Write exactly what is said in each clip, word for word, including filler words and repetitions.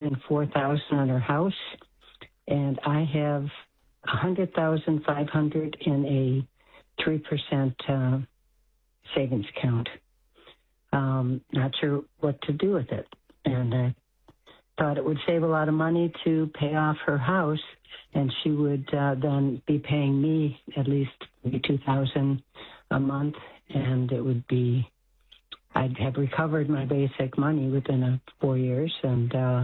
and four thousand on her house, and I have a hundred thousand five hundred in a three percent uh, savings account. Um, not sure what to do with it, and I thought it would save a lot of money to pay off her house, and she would uh, then be paying me at least two thousand a month, and it would be I'd have recovered my basic money within a four years, and uh,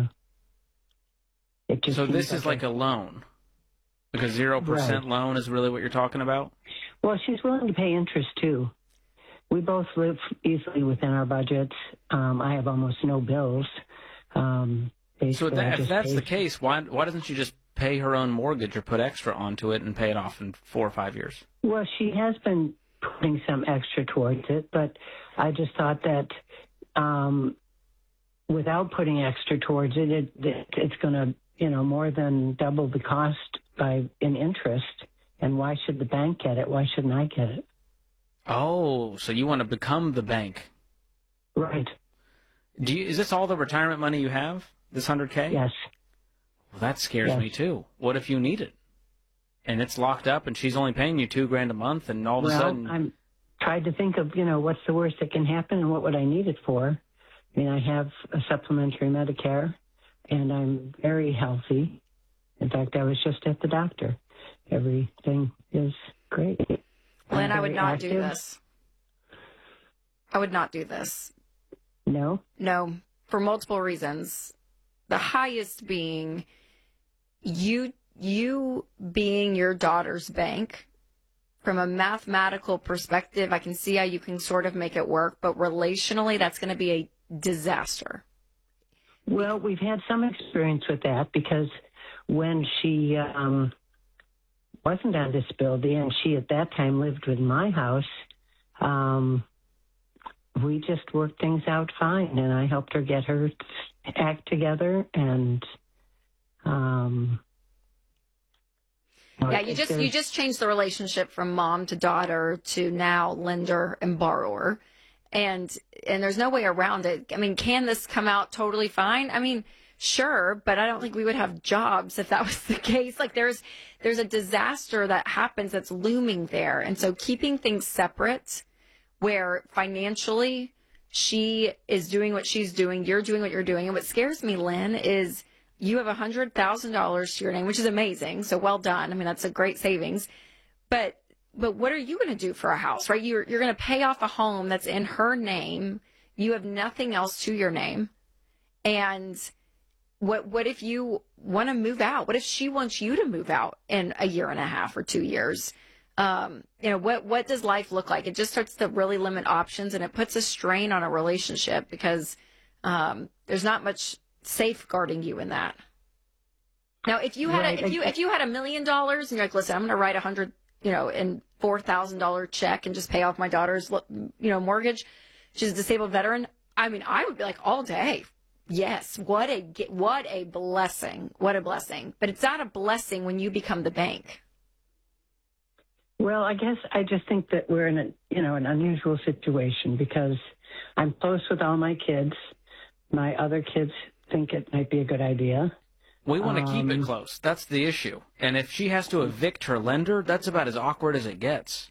it just so this like is like a loan, like a zero percent right. loan is really what you're talking about. Well, she's willing to pay interest too. We both live easily within our budgets. Um, I have almost no bills. Um, so that, if that's pay. the case, why why doesn't she just pay her own mortgage or put extra onto it and pay it off in four or five years? Well, she has been putting some extra towards it, but I just thought that um, without putting extra towards it, it, it it's going to, you know, more than double the cost by in interest. And why should the bank get it? Why shouldn't I get it? Oh, so you want to become the bank? Right. Do you, is this all the retirement money you have? This hundred K? Yes. Well, that scares yes. me too. What if you need it, and it's locked up, and she's only paying you two grand a month, and all of well, a sudden, I'm tried to think of, you know, what's the worst that can happen, and what would I need it for? I mean, I have a supplementary Medicare, and I'm very healthy. In fact, I was just at the doctor. Everything is great. Lynn, I would not active. do this. I would not do this. No? No, for multiple reasons. The highest being you you being your daughter's bank. From a mathematical perspective, I can see how you can sort of make it work, but relationally, that's going to be a disaster. Well, we've had some experience with that because when she um, wasn't on disability and she at that time lived with my house, um, we just worked things out fine, and I helped her get her act together, and um, yeah, you just you just changed the relationship from mom to daughter to now lender and borrower, and and there's no way around it. I mean, can this come out totally fine? I mean, sure, but I don't think we would have jobs if that was the case. Like there's there's a disaster that happens that's looming there, and so keeping things separate, where financially she is doing what she's doing, you're doing what you're doing, and what scares me, Lynn, is you have one hundred thousand dollars to your name, which is amazing. So well done. I mean, that's a great savings. But but what are you going to do for a house, right? You're, you're going to pay off a home that's in her name. You have nothing else to your name. And what what if you want to move out? What if she wants you to move out in a year and a half or two years? Um, you know, what what does life look like? It just starts to really limit options, and it puts a strain on a relationship because um, there's not much safeguarding you in that. Now, if you had right. a, if you if you had a million dollars and you're like, listen, I'm going to write a hundred, you know, and four thousand dollar check and just pay off my daughter's, you know, mortgage. She's a disabled veteran. I mean, I would be like all day. Yes, what a what a blessing, what a blessing. But it's not a blessing when you become the bank. Well, I guess I just think that we're in a you know an unusual situation because I'm close with all my kids. My other kids think it might be a good idea. We want to um, keep it close. That's the issue. And if she has to evict her lender, that's about as awkward as it gets.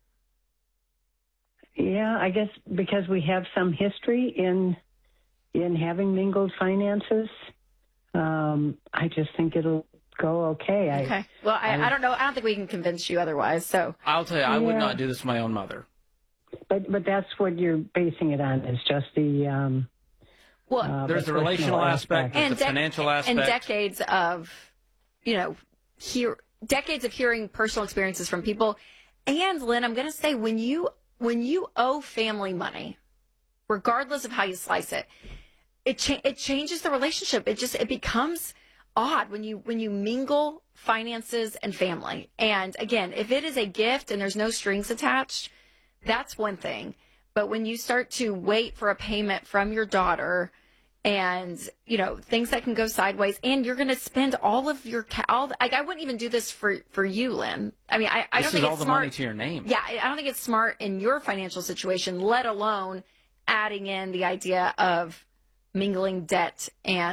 Yeah, I guess because we have some history in in having mingled finances. Um, I just think it'll go okay. I, okay. Well, I, I, I don't know. I don't think we can convince you otherwise. So I'll tell you, I yeah. would not do this to my own mother. But but that's what you're basing it on is just the. Um, Well, uh, there's the relational aspect, there's the financial aspect, and decades of, you know, hear decades of hearing personal experiences from people. And Lynn, I'm going to say when you when you owe family money, regardless of how you slice it, it cha- it changes the relationship. It just it becomes odd when you when you mingle finances and family. And again, if it is a gift and there's no strings attached, that's one thing. But when you start to wait for a payment from your daughter and, you know, things that can go sideways and you're going to spend all of your, ca- all the, like, I wouldn't even do this for, for you, Lynn. I mean, I, I this don't think is all it's the smart. money to your name. Yeah. I don't think it's smart in your financial situation, let alone adding in the idea of mingling debt and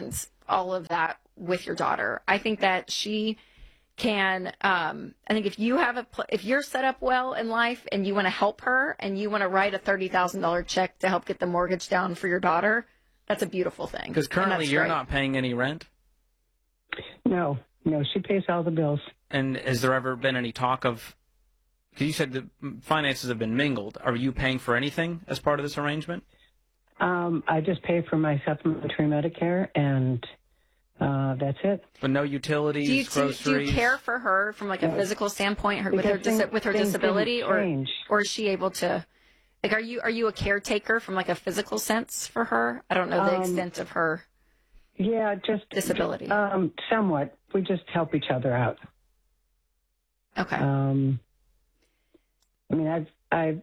all of that with your daughter. I think that she can, um, I think if you have a, pl- if you're set up well in life and you want to help her and you want to write a thirty thousand dollars check to help get the mortgage down for your daughter, that's a beautiful thing. Because currently you're great. not paying any rent? No, no, she pays all the bills. And has there ever been any talk of, because you said the finances have been mingled, are you paying for anything as part of this arrangement? Um, I just pay for my supplementary Medicare, and uh, that's it. But no utilities, do you, groceries? Do you care for her from like a physical standpoint, her, with her Because dis- with her things disability, didn't or change. or is she able to? Like, are you are you a caretaker from like a physical sense for her? I don't know the Um, extent of her Yeah, just disability. Um, somewhat. We just help each other out. Okay. Um, I mean, I've, I've,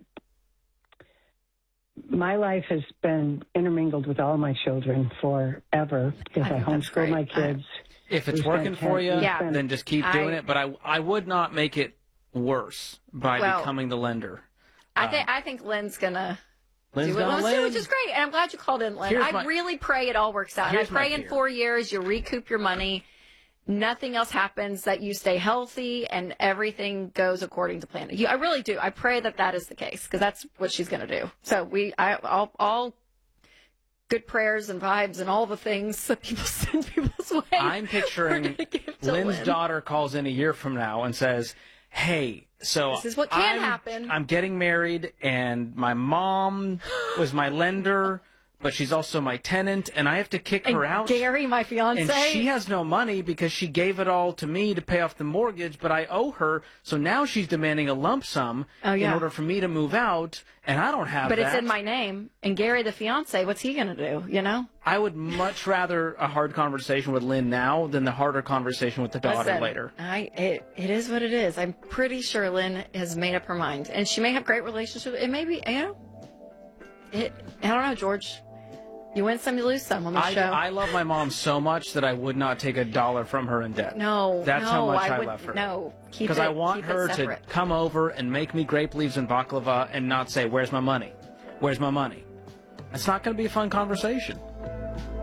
my life has been intermingled with all my children forever because I I, think that's homeschool great. my kids. If it's We working spent for you, ten- Yeah. then just keep I- doing it. But I, I would not make it worse by Well, becoming the lender. I think I think Lynn's gonna Lynn's do what gonna Lynn's doing, lend. which is great. And I'm glad you called in, Lynn. Here's I my- really pray it all works out. And I Here's my pray in fear. four years you recoup your money, nothing else happens, that you stay healthy, and everything goes according to plan. You, I really do. I pray that that is the case because that's what she's going to do. So we, I, all, all good prayers and vibes and all the things that people send people's way. I'm we're picturing gonna give to Lynn's Lynn. daughter calls in a year from now and says, hey, so This is what can I'm, happen. I'm getting married, and my mom was my lender, but she's also my tenant, and I have to kick And her out. Gary, my fiance. And she has no money because she gave it all to me to pay off the mortgage, but I owe her. So now she's demanding a lump sum Oh, yeah. in order for me to move out, and I don't have but that. it's in my name. And Gary, the fiance, what's he going to do? You know? I would much rather a hard conversation with Lynn now than the harder conversation with the daughter Listen, later. I it, it is what it is. I'm pretty sure Lynn has made up her mind, and she may have great relationships. It may be, you know, it. I don't know, George. You win some, you lose some on the I, show. I love my mom so much that I would not take a dollar from her in debt. no, That's no, how much I would, love her. No, keep Because it. I want keep it her to separate. come over and make me grape leaves and baklava and not say, where's my money? Where's my money? It's not going to be a fun conversation.